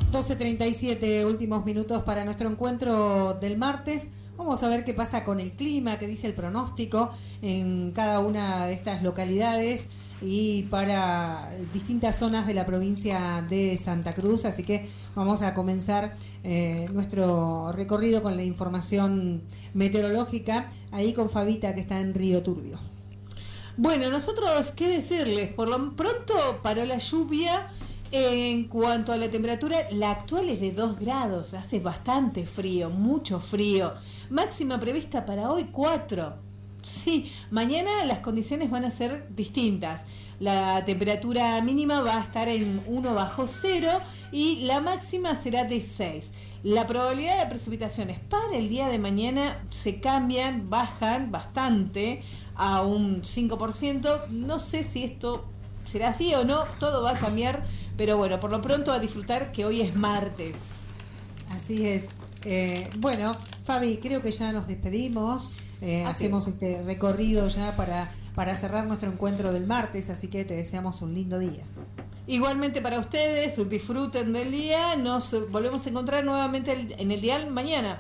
12:37, últimos minutos para nuestro encuentro del martes. Vamos a ver qué pasa con el clima, qué dice el pronóstico en cada una de estas localidades y para distintas zonas de la provincia de Santa Cruz. Así que vamos a comenzar nuestro recorrido con la información meteorológica, ahí con Fabita, que está en Río Turbio. Bueno, nosotros, ¿qué decirles? Por lo pronto paró la lluvia. En cuanto a la temperatura, la actual es de 2 grados, hace bastante frío, mucho frío. Máxima prevista para hoy 4. Sí, mañana las condiciones van a ser distintas. La temperatura mínima va a estar en 1 bajo cero y la máxima será de 6. La probabilidad de precipitaciones para el día de mañana se cambian, bajan bastante a un 5%. No sé si esto será así o no, todo va a cambiar, pero bueno, por lo pronto a disfrutar que hoy es martes. Así es. Bueno, Fabi, creo que ya nos despedimos. Hacemos este recorrido ya para cerrar nuestro encuentro del martes, así que te deseamos un lindo día. Igualmente para ustedes, disfruten del día. Nos volvemos a encontrar nuevamente en el dial mañana.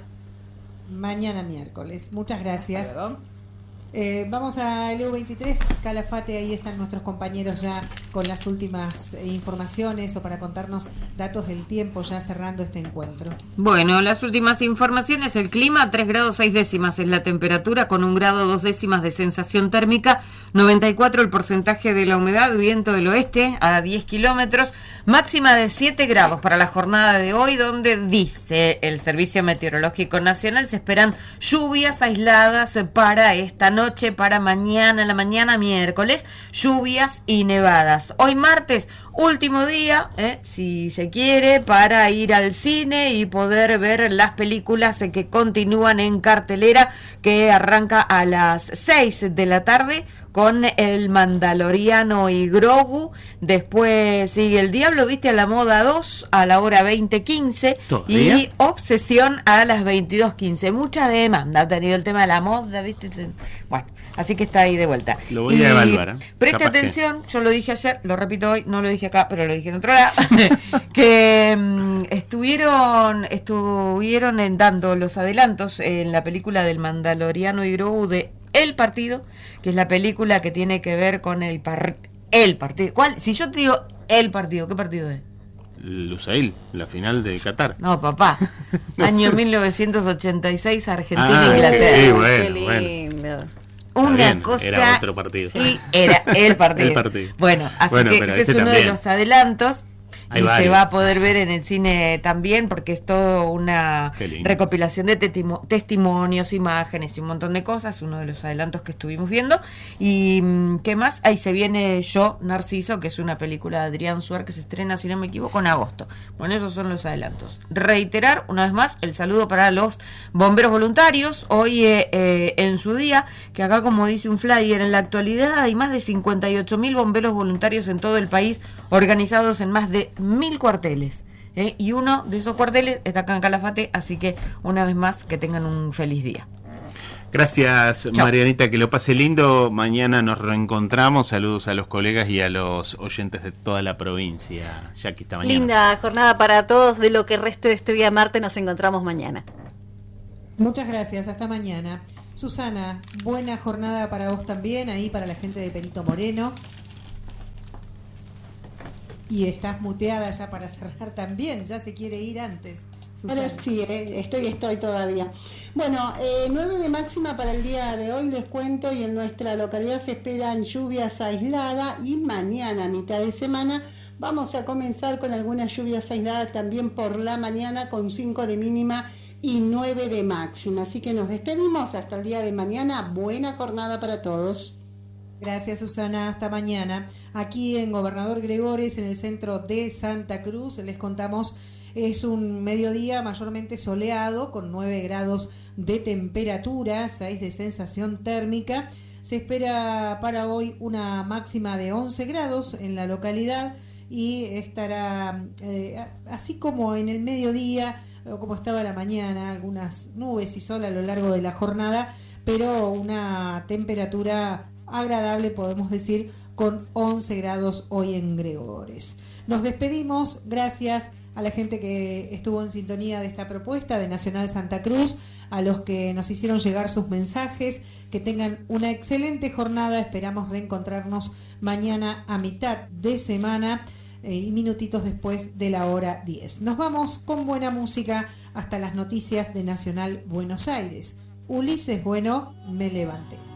Mañana miércoles. Muchas gracias. Vamos a LU23, Calafate, ahí están nuestros compañeros ya con las últimas informaciones o para contarnos datos del tiempo ya cerrando este encuentro. Bueno, las últimas informaciones, el clima, 3 grados 6 décimas es la temperatura, con 1 grado 2 décimas de sensación térmica, 94 el porcentaje de la humedad, viento del oeste a 10 kilómetros, máxima de 7 grados para la jornada de hoy, donde dice el Servicio Meteorológico Nacional, se esperan lluvias aisladas para esta noche, para mañana, en la mañana miércoles, lluvias y nevadas. Hoy martes, último día, si se quiere, para ir al cine y poder ver las películas que continúan en cartelera, que arranca a las 6 de la tarde con El Mandaloriano y Grogu. Después sigue El Diablo Viste a la Moda 2 a la hora 20:15 y Obsesión a las 22:15. Mucha demanda ha tenido el tema de la moda, ¿viste? Bueno, así que está ahí de vuelta. Lo voy a evaluar. Preste atención, yo lo dije ayer, lo repito hoy, no lo dije acá, pero lo dije en otro lado, que estuvieron dando los adelantos en la película del Mandaloriano y Grogu de El Partido, que es la película que tiene que ver con el partido. ¿Cuál? Si yo te digo El Partido, ¿qué partido es? Lusail, la final de Qatar. No, papá. No año sé. 1986, Argentina-Inglaterra. Qué lindo. Una bien, cosa. Era otro partido. Sí, era el partido. El partido. Bueno, así que ese es uno también. de los adelantos. Hay y varios. Se va a poder ver en el cine también, porque es toda una recopilación de testimonios, imágenes y un montón de cosas, uno de los adelantos que estuvimos viendo. Y ¿qué más? Ahí se viene Yo, Narciso, que es una película de Adrián Suar que se estrena, si no me equivoco, en agosto. Bueno, esos son los adelantos. Reiterar una vez más el saludo para los bomberos voluntarios, hoy en su día, que acá, como dice un flyer, en la actualidad hay más de 58.000 bomberos voluntarios en todo el país, organizados en más de 1.000 cuarteles, y uno de esos cuarteles está acá en Calafate, así que una vez más que tengan un feliz día. Gracias, Chau. Marianita, que lo pase lindo. Mañana nos reencontramos. Saludos a los colegas y a los oyentes de toda la provincia. Ya que esta mañana. Linda jornada para todos. De lo que reste de este día martes, nos encontramos mañana. Muchas gracias, hasta mañana. Susana, buena jornada para vos también, ahí para la gente de Perito Moreno. Y estás muteada ya para cerrar también, ya se quiere ir antes. Ahora sí, estoy todavía. Bueno, 9 de máxima para el día de hoy, les cuento, y en nuestra localidad se esperan lluvias aisladas, y mañana, mitad de semana, vamos a comenzar con algunas lluvias aisladas también por la mañana, con 5 de mínima y 9 de máxima. Así que nos despedimos hasta el día de mañana. Buena jornada para todos. Gracias, Susana, hasta mañana. Aquí en Gobernador Gregores, en el centro de Santa Cruz, les contamos, es un mediodía mayormente soleado, con 9 grados de temperatura, 6 de sensación térmica. Se espera para hoy una máxima de 11 grados en la localidad y estará así como en el mediodía, o como estaba la mañana, algunas nubes y sol a lo largo de la jornada, pero una temperatura agradable, podemos decir, con 11 grados hoy en Gregores. Nos despedimos, gracias a la gente que estuvo en sintonía de esta propuesta de Nacional Santa Cruz, a los que nos hicieron llegar sus mensajes, que tengan una excelente jornada. Esperamos reencontrarnos mañana a mitad de semana y minutitos después de la hora 10. Nos vamos con buena música hasta las noticias de Nacional Buenos Aires. Ulises Bueno, Me Levanté.